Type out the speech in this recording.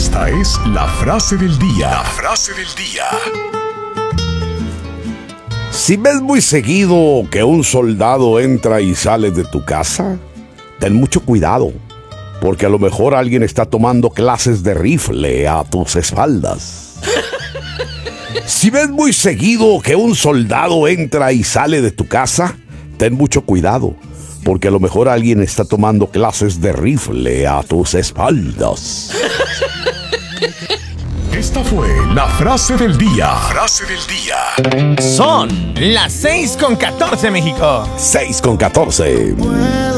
Esta es la frase del día. La frase del día. Si ves muy seguido que un soldado entra y sale de tu casa, ten mucho cuidado, porque a lo mejor alguien está tomando clases de rifle a tus espaldas. Si ves muy seguido que un soldado entra y sale de tu casa, ten mucho cuidado, porque a lo mejor alguien está tomando clases de rifle a tus espaldas. Esta fue la frase del día. Frase del día. Son las 6:14, México. 6:14.